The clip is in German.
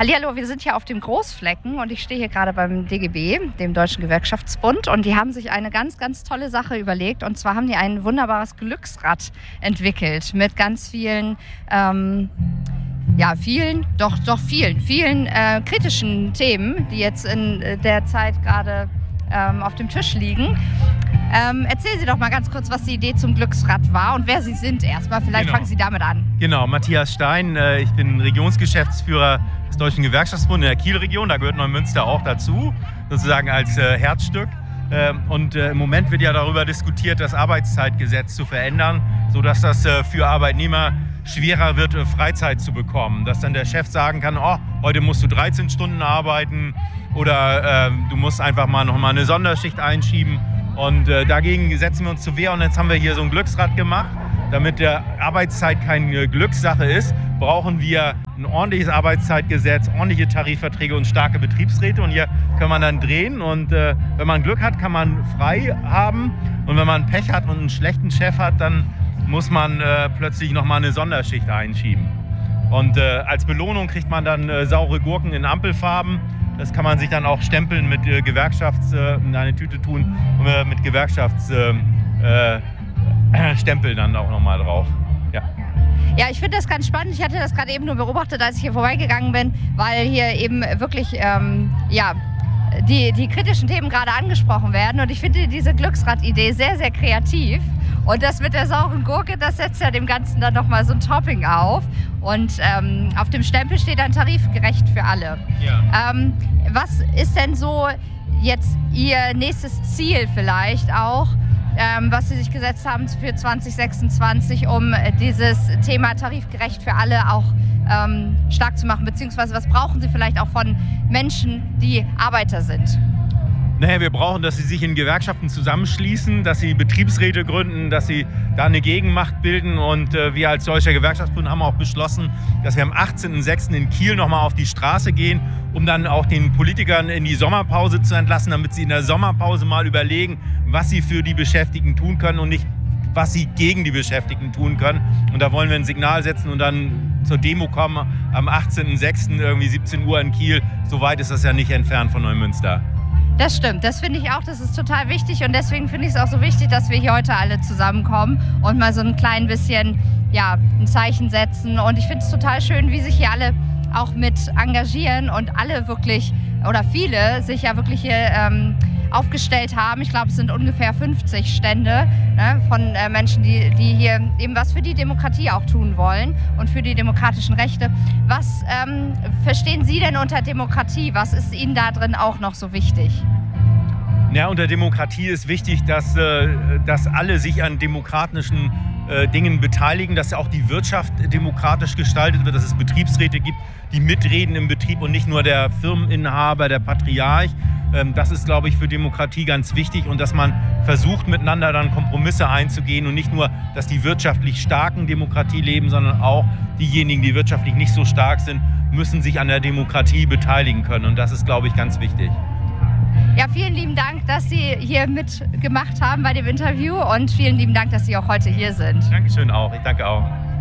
Hallihallo, wir sind hier auf dem Großflecken und ich stehe hier gerade beim DGB, dem Deutschen Gewerkschaftsbund, und die haben sich eine ganz, ganz tolle Sache überlegt, und zwar haben die ein wunderbares Glücksrad entwickelt mit ganz vielen, vielen kritischen Themen, die jetzt in der Zeit gerade auf dem Tisch liegen. Erzählen Sie doch mal ganz kurz, was die Idee zum Glücksrad war und wer Sie sind erstmal. Vielleicht fangen Sie damit an. Genau, Matthias Stein. Ich bin Regionsgeschäftsführer des Deutschen Gewerkschaftsbundes in der Kielregion. Da gehört Neumünster auch dazu, sozusagen als Herzstück. Und im Moment wird ja darüber diskutiert, das Arbeitszeitgesetz zu verändern, sodass das für Arbeitnehmer schwerer wird, Freizeit zu bekommen. Dass dann der Chef sagen kann, oh, heute musst du 13 Stunden arbeiten oder du musst einfach mal noch mal eine Sonderschicht einschieben. Und dagegen setzen wir uns zur Wehr, und jetzt haben wir hier so ein Glücksrad gemacht. Damit der Arbeitszeit keine Glückssache ist, brauchen wir ein ordentliches Arbeitszeitgesetz, ordentliche Tarifverträge und starke Betriebsräte. Und hier kann man dann drehen, und wenn man Glück hat, kann man frei haben. Und wenn man Pech hat und einen schlechten Chef hat, dann muss man plötzlich nochmal eine Sonderschicht einschieben. Und als Belohnung kriegt man dann saure Gurken in Ampelfarben. Das kann man sich dann auch stempeln mit in eine Tüte tun und mit Gewerkschaftsstempel dann auch nochmal drauf. Ja, ich finde das ganz spannend. Ich hatte das gerade eben nur beobachtet, als ich hier vorbeigegangen bin, weil hier eben wirklich die kritischen Themen gerade angesprochen werden. Und ich finde diese Glücksrad-Idee sehr, sehr kreativ. Und das mit der sauren Gurke, das setzt ja dem Ganzen dann nochmal so ein Topping auf. Und auf dem Stempel steht dann tarifgerecht für alle. Ja. Was ist denn so jetzt Ihr nächstes Ziel vielleicht auch, was Sie sich gesetzt haben für 2026, um dieses Thema tarifgerecht für alle auch stark zu machen? Beziehungsweise was brauchen Sie vielleicht auch von Menschen, die Arbeiter sind? Naja, wir brauchen, dass sie sich in Gewerkschaften zusammenschließen, dass sie Betriebsräte gründen, dass sie da eine Gegenmacht bilden. Und wir als Deutscher Gewerkschaftsbund haben auch beschlossen, dass wir am 18.06. in Kiel nochmal auf die Straße gehen, um dann auch den Politikern in die Sommerpause zu entlassen, damit sie in der Sommerpause mal überlegen, was sie für die Beschäftigten tun können und nicht, was sie gegen die Beschäftigten tun können. Und da wollen wir ein Signal setzen und dann zur Demo kommen am 18.06. irgendwie 17 Uhr in Kiel. So weit ist das ja nicht entfernt von Neumünster. Das stimmt, das finde ich auch, das ist total wichtig, und deswegen finde ich es auch so wichtig, dass wir hier heute alle zusammenkommen und mal so ein klein bisschen ein Zeichen setzen. Und ich finde es total schön, wie sich hier alle auch mit engagieren und alle wirklich, oder viele sich ja wirklich hier aufgestellt haben. Ich glaube, es sind ungefähr 50 Stände von Menschen, die hier eben was für die Demokratie auch tun wollen und für die demokratischen Rechte. Was verstehen Sie denn unter Demokratie? Was ist Ihnen da drin auch noch so wichtig? Ja, unter Demokratie ist wichtig, dass alle sich an demokratischen Dingen beteiligen, dass auch die Wirtschaft demokratisch gestaltet wird, dass es Betriebsräte gibt, die mitreden im Betrieb und nicht nur der Firmeninhaber, der Patriarch. Das ist, glaube ich, für Demokratie ganz wichtig, und dass man versucht, miteinander dann Kompromisse einzugehen und nicht nur, dass die wirtschaftlich starken Demokratie leben, sondern auch diejenigen, die wirtschaftlich nicht so stark sind, müssen sich an der Demokratie beteiligen können, und das ist, glaube ich, ganz wichtig. Ja, vielen lieben Dank, dass Sie hier mitgemacht haben bei dem Interview, und vielen lieben Dank, dass Sie auch heute hier sind. Dankeschön auch. Ich danke auch.